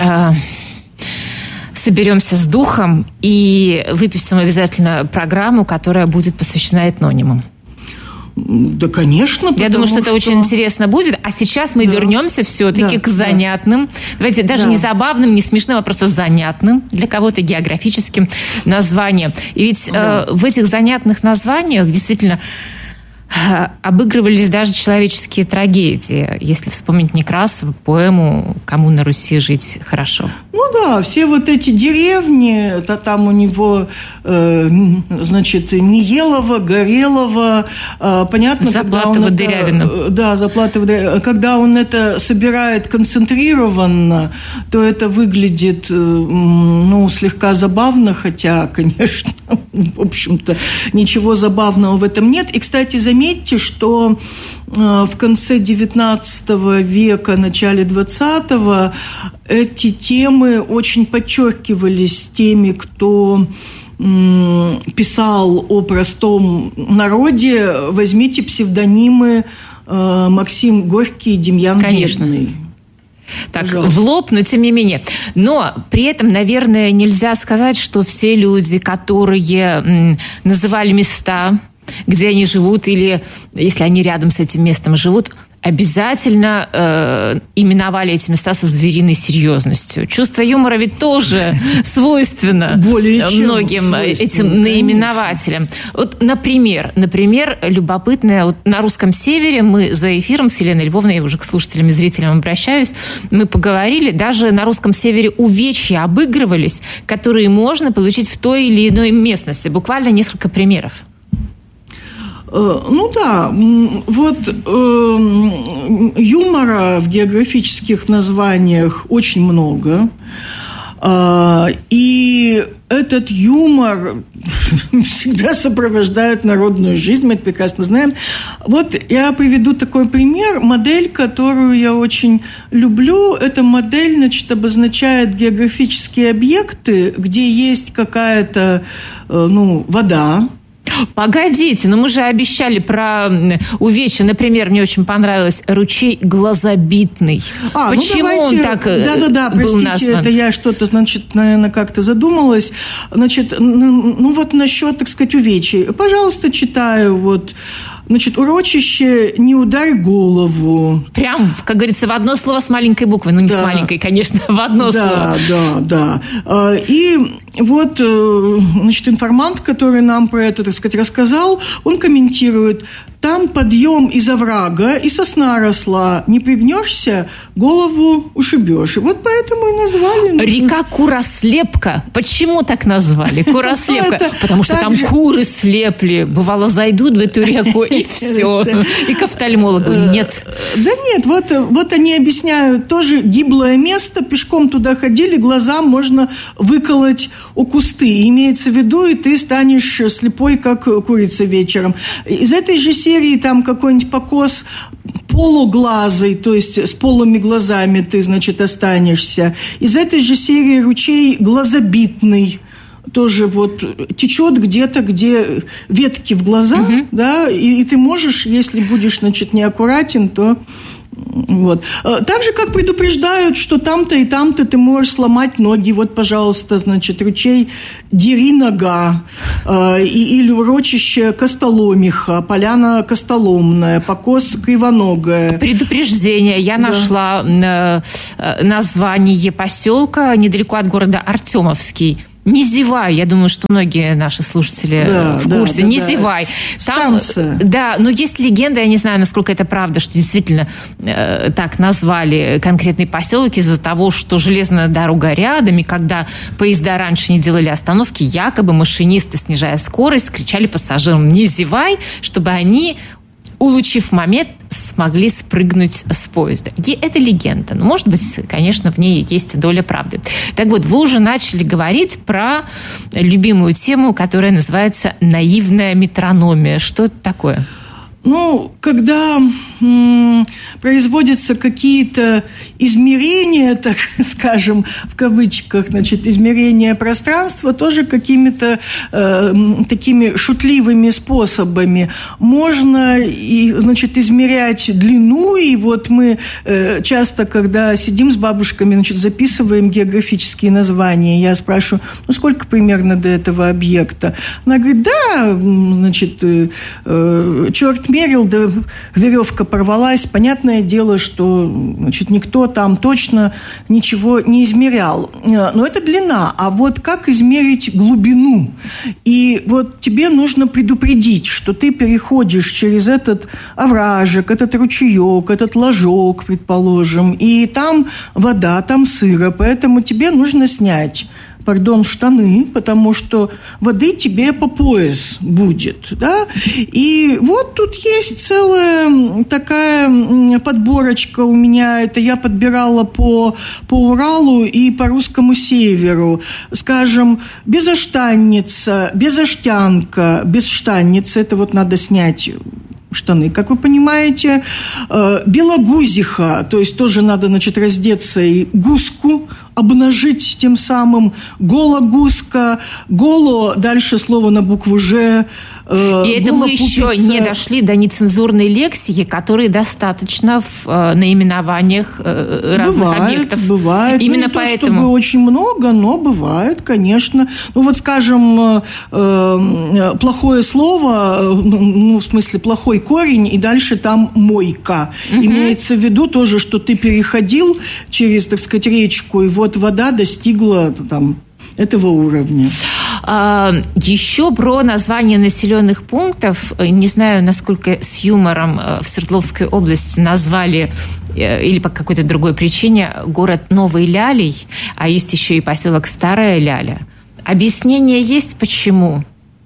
соберемся с духом и выпустим обязательно программу, которая будет посвящена этнонимам. Да, конечно. Я думаю, что это очень интересно будет. А сейчас мы вернемся все-таки к занятным, давайте даже не забавным, не смешным, а просто занятным для кого-то географическим названиям. И ведь в этих занятных названиях действительно обыгрывались даже человеческие трагедии, если вспомнить Некрасова, поэму «Кому на Руси жить хорошо». Ну да, все вот эти деревни, там у него, значит, Неелово, Горелово, понятно, Заплатово, Дырявино. Да, Заплатово, когда он это собирает концентрированно, то это выглядит, слегка забавно, хотя, конечно, в общем-то, ничего забавного в этом нет. И, кстати, заметьте, что в конце XIX века, начале XX эти темы очень подчеркивались теми, кто писал о простом народе. Возьмите псевдонимы Максим Горький и Демьян Бедный. Так, пожалуйста. В лоб, но тем не менее. Но при этом, наверное, нельзя сказать, что все люди, которые называли места, где они живут, или если они рядом с этим местом живут, обязательно именовали эти места со звериной серьезностью. Чувство юмора ведь тоже свойственно многим этим наименователям. Вот, например, любопытное, вот на русском севере мы за эфиром с Еленой Львовной, я уже к слушателям и зрителям обращаюсь, мы поговорили, даже на русском севере увечья обыгрывались, которые можно получить в той или иной местности. Буквально несколько примеров. Ну да, вот юмора в географических названиях очень много, и этот юмор всегда сопровождает народную жизнь, мы это прекрасно знаем. Вот я приведу такой пример, модель, которую я очень люблю. Эта модель, значит, обозначает географические объекты, где есть какая-то, вода. Погодите, но мы же обещали про увечья. Например, мне очень понравилось ручей Глазобитный. Почему он так был назван? Это я что-то, значит, наверное, как-то задумалась. Значит, ну вот насчет, так сказать, увечий. Пожалуйста, читаю вот. Значит, урочище «Не ударь голову». Прям, как говорится, в одно слово с маленькой буквы. Ну, не с маленькой, конечно, в одно слово. Да. И вот, значит, информант, который нам про это, так сказать, рассказал, он комментирует: там подъем из оврага, и сосна росла. Не пригнешься, голову ушибешь. И вот поэтому и назвали. Река Курослепка. Почему так назвали? Курослепка. Потому что там куры слепли. Бывало, зайдут в эту реку, и все. И к офтальмологу. Нет. Да нет, вот они объясняют. Тоже гиблое место, пешком туда ходили, глаза можно выколоть у кусты. Имеется в виду, и ты станешь слепой, как курица вечером. Из этой же серии там какой-нибудь покос полуглазый, то есть с полыми глазами ты, значит, останешься. Из этой же серии ручей Глазобитный. Тоже вот течет где-то, где ветки в глаза, да, и ты можешь, если будешь, значит, неаккуратен, то вот. Так же, как предупреждают, что там-то и там-то ты можешь сломать ноги. Вот, пожалуйста, значит, ручей Дери нога, или урочище Костоломиха, поляна Костоломная, покос Кривоногая. Предупреждение. Я нашла название поселка недалеко от города Артемовский. Не зевай. Я думаю, что многие наши слушатели в курсе. Не зевай. Там, но есть легенда, я не знаю, насколько это правда, что действительно так назвали конкретный поселок из-за того, что железная дорога рядом, и когда поезда раньше не делали остановки, якобы машинисты, снижая скорость, кричали пассажирам: не зевай, чтобы они, улучив момент, смогли спрыгнуть с поезда. И это легенда. Но, может быть, конечно, в ней есть доля правды. Так вот, вы уже начали говорить про любимую тему, которая называется «наивная метрономия». Что это такое? Ну, когда производятся какие-то измерения, так скажем, в кавычках, значит, измерения пространства, тоже какими-то такими шутливыми способами. Можно, значит, измерять длину, и вот мы часто, когда сидим с бабушками, значит, записываем географические названия, я спрашиваю: ну, сколько примерно до этого объекта? Она говорит: да, значит, черт мерил, да веревка порвалась. Понятное дело, что, значит, никто там точно ничего не измерял. Но это длина. А вот как измерить глубину? И вот тебе нужно предупредить, что ты переходишь через этот овражек, этот ручеек, этот ложок, предположим, и там вода, там сыро, поэтому тебе нужно снять штаны, потому что воды тебе по пояс будет, да? И вот тут есть целая такая подборочка у меня, это я подбирала по Уралу и по русскому северу. Скажем, безоштанница, безоштянка, безштанница, это вот надо снять штаны, как вы понимаете. Белогузиха, то есть тоже надо, значит, раздеться и гуску обнажить тем самым. Гологузка, голо, дальше слово на букву «Ж». И это мы еще не дошли до нецензурной лексики, которые достаточно в наименованиях разных объектов. Бывает. Именно не поэтому. То, чтобы очень много, но бывает, конечно. Ну вот, скажем, плохое слово, ну, в смысле, плохой корень, и дальше там «мойка». Имеется в виду тоже, что ты переходил через, так сказать, речку, и вот вода достигла там этого уровня. Еще про название населенных пунктов. Не знаю, насколько с юмором в Свердловской области назвали или по какой-то другой причине город Новый Лялей, а есть еще и поселок Старая Ляля. Объяснение есть, почему?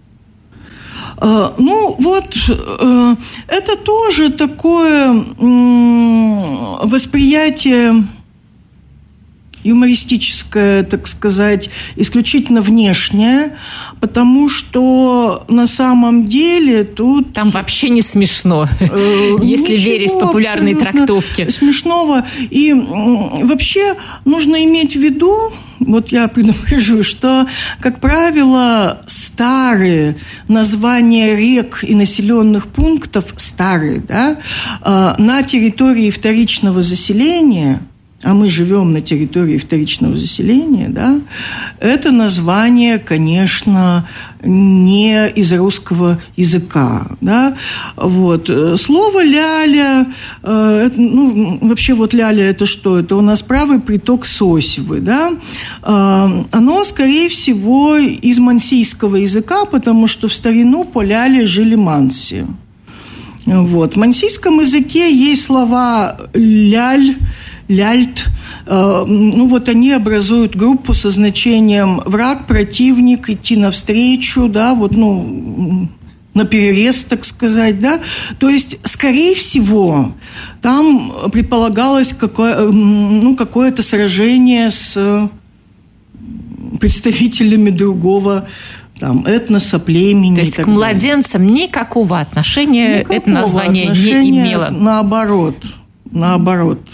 Ну, вот это тоже такое восприятие юмористическое, так сказать, исключительно внешнее, потому что на самом деле тут... Там вообще не смешно, если верить популярной трактовке. Смешного. И вообще нужно иметь в виду, вот я предупрежу, что, как правило, старые названия рек и населенных пунктов, старые, да, на территории вторичного заселения, а мы живем на территории вторичного заселения, да, это название, конечно, не из русского языка, да. Вот. Слово «ляля», вообще вот «ляля» – это что? Это у нас правый приток Сосьвы, да. Оно, скорее всего, из мансийского языка, потому что в старину по «ляле» жили манси. Вот. В мансийском языке есть слова «ляль», «ляльт», вот они образуют группу со значением враг, противник, идти навстречу, да, вот, на перерез, так сказать, да. То есть, скорее всего, там предполагалось какое-то сражение с представителями другого этноса, племени. То есть к младенцам никакого отношения это название не имело. Наоборот.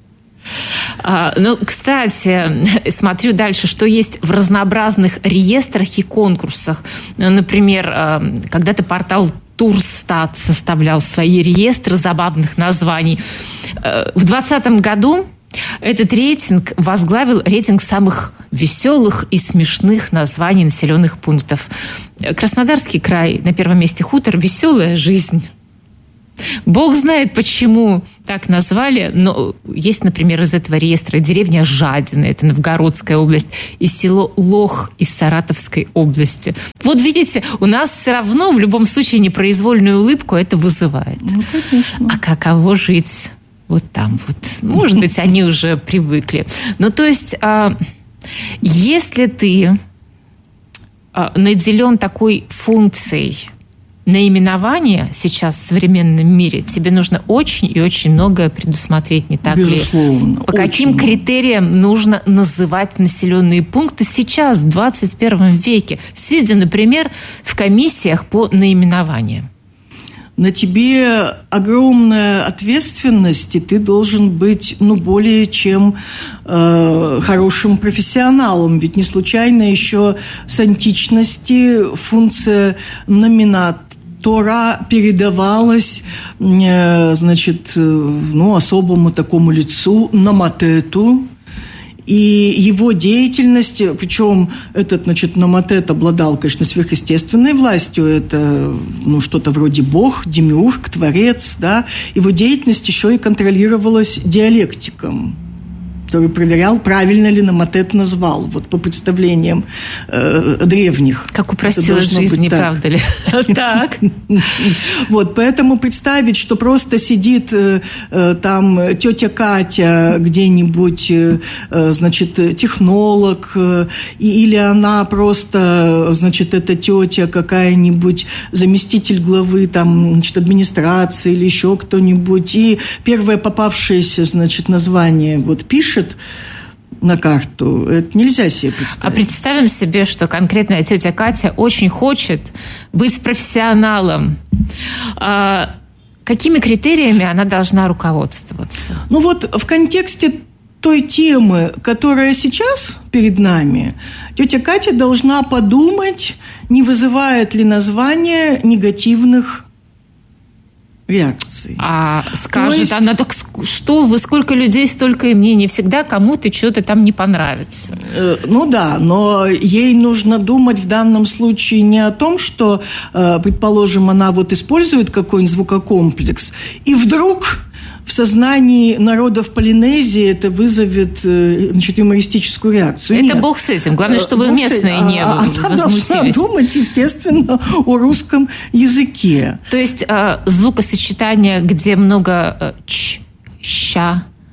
Кстати, смотрю дальше, что есть в разнообразных реестрах и конкурсах. Например, когда-то портал Турстат составлял свои реестры забавных названий. В 2020 году этот рейтинг возглавил рейтинг самых веселых и смешных названий населенных пунктов. Краснодарский край на первом месте, хутор «Веселая жизнь». Бог знает, почему так назвали, но есть, например, из этого реестра деревня Жадина, это Новгородская область, и село Лох из Саратовской области. Вот видите, у нас все равно в любом случае непроизвольную улыбку это вызывает. Конечно. А каково жить вот там вот? Может быть, они уже привыкли. Ну, то есть, если ты наделен такой функцией наименование сейчас в современном мире, тебе нужно очень и очень многое предусмотреть, не так Безусловно, ли? По каким критериям нужно называть населенные пункты сейчас, в 21 веке, сидя, например, в комиссиях по наименованиям? На тебе огромная ответственность, и ты должен быть, более чем хорошим профессионалом. Ведь не случайно еще с античности функция номинатора передавалась, особому такому лицу, номотету. И его деятельность, причем этот, номотет обладал, конечно, сверхъестественной властью, это, что-то вроде бог, демиург, творец, да, его деятельность еще и контролировалась диалектиком, который проверял, правильно ли номотет назвал, вот по представлениям древних. Как упростилась жизнь, не правда ли? Так. Вот, поэтому представить, что просто сидит там тетя Катя где-нибудь, технолог, или она просто, эта тетя какая-нибудь заместитель главы администрации или еще кто-нибудь, и первое попавшееся, название пишет на карту. Это нельзя себе представить. А представим себе, что конкретная тетя Катя очень хочет быть профессионалом. Какими критериями она должна руководствоваться? В контексте той темы, которая сейчас перед нами, тетя Катя должна подумать, не вызывает ли название негативных реакции. А скажет она, так что вы, сколько людей, столько и мнений. Всегда кому-то что-то там не понравится. Но ей нужно думать в данном случае не о том, что, предположим, она использует какой-нибудь звукокомплекс, и вдруг в сознании народов Полинезии это вызовет юмористическую реакцию. Это бог с этим. Главное, чтобы местные не возмутились. Она должна думать, естественно, о русском языке. То есть звукосочетание, где много ч, ща,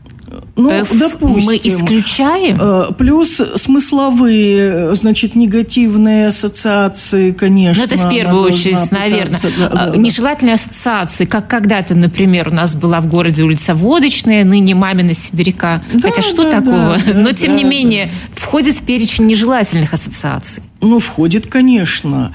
допустим. Мы исключаем? Плюс смысловые, значит, негативные ассоциации, конечно. Это в первую очередь, наверное. Нежелательные ассоциации, как когда-то, например, у нас была в городе улица Водочная, ныне Мамина Сибиряка. Хотя что такого? Но, тем не менее, входит в перечень нежелательных ассоциаций. Входит, конечно.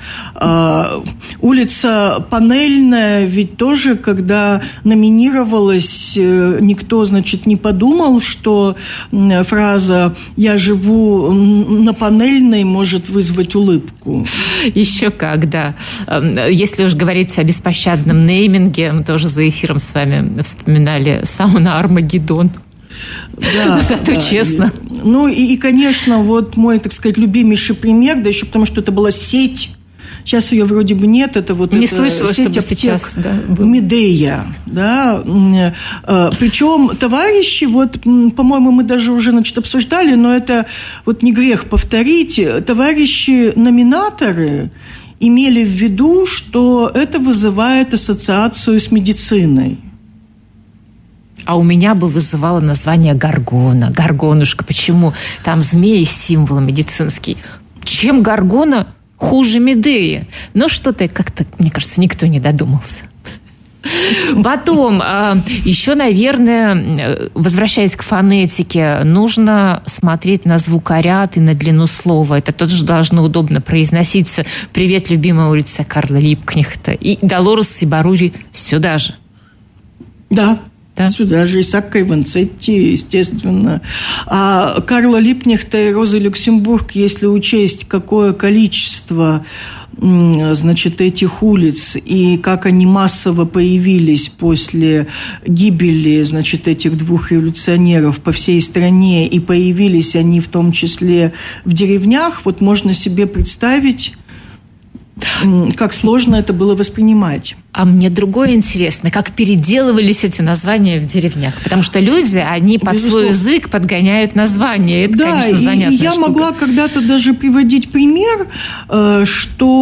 Улица Панельная ведь тоже, когда номинировалась, никто, значит, не подумал, что фраза «я живу на Панельной» может вызвать улыбку. Еще как, да. Если уж говорить о беспощадном нейминге, мы тоже за эфиром с вами вспоминали сауна «Армагеддон». Да, зато честно. И, конечно, вот мой, так сказать, любимейший пример, да еще потому, что это была сеть. Сейчас ее вроде бы нет. Это вот не слышала, чтобы сейчас Медея. Да. Причем товарищи, вот, по-моему, мы даже уже, значит, обсуждали, но это вот не грех повторить, товарищи-номинаторы имели в виду, что это вызывает ассоциацию с медициной. А у меня бы вызывало название Горгона. Горгонушка. Почему? Там змеи символ медицинский. Чем Горгона хуже Медеи? Но что-то как-то, мне кажется, никто не додумался. Потом, еще, наверное, возвращаясь к фонетике, нужно смотреть на звукоряд и на длину слова. Это тоже должно удобно произноситься. «Привет, любимая улица Карла Липкнехта». И «Долорес Сибарури» сюда же. Да. Сюда же, Исаак Иванцетти, естественно. А Карла Липкнехта и Роза Люксембург, если учесть, какое количество, значит, этих улиц и как они массово появились после гибели, значит, этих двух революционеров по всей стране, и появились они в том числе в деревнях, вот можно себе представить, как сложно это было воспринимать. А мне другое интересно, как переделывались эти названия в деревнях. Потому что люди, они под свой язык подгоняют названия. Это, конечно, занятная штука. Я могла когда-то даже приводить пример, что